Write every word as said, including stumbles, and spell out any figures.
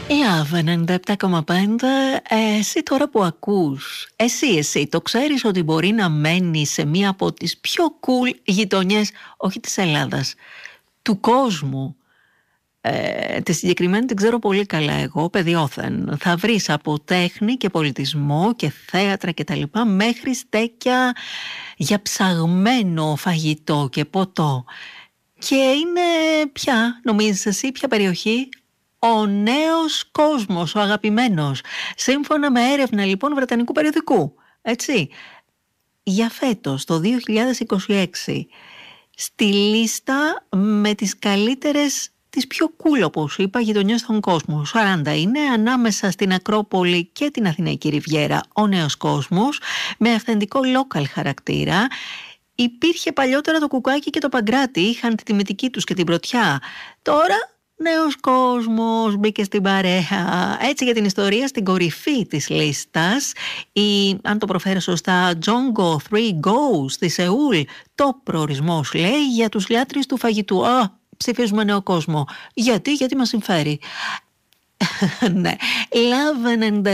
Love ενενήντα επτά κόμμα πέντε. Εσύ τώρα που ακούς, εσύ, εσύ, το ξέρεις ότι μπορεί να μένει σε μία από τις πιο cool γειτονιές, όχι της Ελλάδας, του κόσμου. Ε, τη συγκεκριμένη την ξέρω πολύ καλά εγώ, παιδιόθεν. Θα βρεις από τέχνη και πολιτισμό και θέατρα και τα λοιπά, μέχρι στέκια για ψαγμένο φαγητό και ποτό. Και είναι ποια, νομίζεις εσύ, ποια περιοχή? Ο νέος κόσμος, ο αγαπημένος. Σύμφωνα με έρευνα λοιπόν βρετανικού περιοδικού. Έτσι. Για φέτος, το δύο χιλιάδες είκοσι έξι, στη λίστα με τις καλύτερες, τις πιο cool, όπως είπα, γειτονιές στον κόσμο. σαράντα είναι, ανάμεσα στην Ακρόπολη και την Αθηναϊκή Ριβιέρα, ο νέος κόσμος, με αυθεντικό local χαρακτήρα. Υπήρχε παλιότερα το Κουκάκι και το Παγκράτη, είχαν τη τιμητική τους και την πρωτιά. Τώρα νέος κόσμος μπήκε στην παρέα. Έτσι, για την ιστορία, στην κορυφή της λίστας, η, αν το προφέρω σωστά, Τζόγκο θρι Go στη Σεούλ, το προορισμός, λέει, για τους λάτρεις του φαγητού. Α, ψηφίζουμε νέο κόσμο. Γιατί, γιατί μας συμφέρει. Ναι. Love ενενήντα